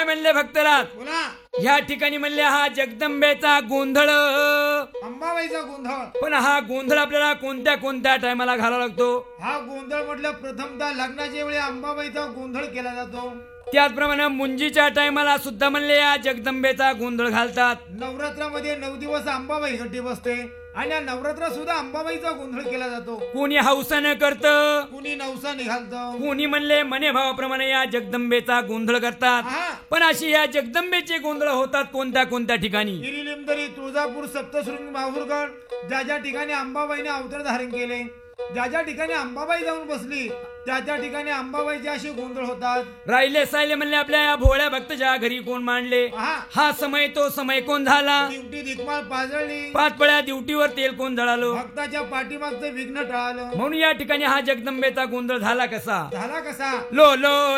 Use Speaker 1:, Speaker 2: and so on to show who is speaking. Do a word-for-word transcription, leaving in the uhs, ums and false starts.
Speaker 1: म्हणले भक्तराज,
Speaker 2: बोला.
Speaker 1: ह्या ठिकाणी म्हणले हा जगदंबेचा गोंधळ.
Speaker 2: अंबाबाईचा गोंधळ.
Speaker 1: पण हा गोंधळ आपल्याला कोणत्या कोणत्या टायमाला घालावा लागतो?
Speaker 2: हा गोंधळ म्हटलं प्रथमतः लग्नाच्या वेळी अंबाबाईचा गोंधळ केला जातो.
Speaker 1: त्याचप्रमाणे मुंजीच्या टायमाला सुद्धा म्हणले या जगदंबेचा गोंधळ घालतात.
Speaker 2: नवरात्रामध्ये नऊ दिवस अंबाबाई साठी बसते आणि या नवरात्रात सुद्धा अंबाबाईचा गोंधळ केला जातो.
Speaker 1: कोणी हौसानं करत,
Speaker 2: कुणी नवसा निघालतं,
Speaker 1: कोणी म्हणले मने भावाप्रमाणे या जगदंबेचा गोंधळ करतात.
Speaker 2: हा.
Speaker 1: पण अशी या जगदंबेचे गोंधळ होतात कोणत्या कोणत्या ठिकाणी?
Speaker 2: हिरिलिमदरी, तुळजापूर, सप्तशृंगी, माहूरगड, ज्या ज्या ठिकाणी अंबाबाईने अवतार धारण केले, ज्या ज्या ठिकाणी अंबाबाई जाऊन बसली त्या त्या ठिकाणी अंबाबाईचे असे गोंधळ होतात.
Speaker 1: राहिले सायले म्हणले आपल्या या भोळ्या भक्तच्या घरी कोण मांडले?
Speaker 2: हा.
Speaker 1: हा समय तो समय कोण झाला?
Speaker 2: दिवटी दिकमाल पाजळली,
Speaker 1: पाच पळ्या दिवटीवर तेल कोण जळालं?
Speaker 2: भक्ताच्या पाठीमागचं विघ्न टळालं.
Speaker 1: म्हणून या ठिकाणी हा जगदंबेचा गोंधळ झाला कसा?
Speaker 2: झाला कसा?
Speaker 1: Low low